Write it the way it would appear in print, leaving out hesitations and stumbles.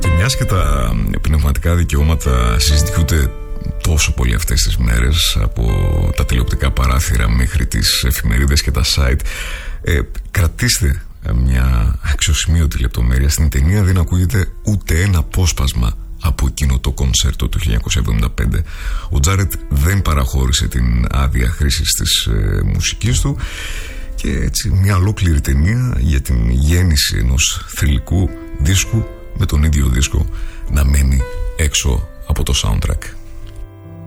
Και μιας και τα πνευματικά δικαιώματα συζητιούνται τόσο πολύ αυτές τις μέρες, από τα τηλεοπτικά παράθυρα μέχρι τις εφημερίδες και τα site, κρατήστε μια αξιοσημείωτη λεπτομέρεια. Στην ταινία δεν ακούγεται ούτε ένα απόσπασμα από εκείνο το κονσέρτο του 1975. Ο Τζάρετ δεν παραχώρησε την άδεια χρήσης της μουσικής του, και έτσι μια ολόκληρη ταινία για την γέννηση ενός θρυλικού δίσκου, με τον ίδιο δίσκο να μένει έξω από το soundtrack.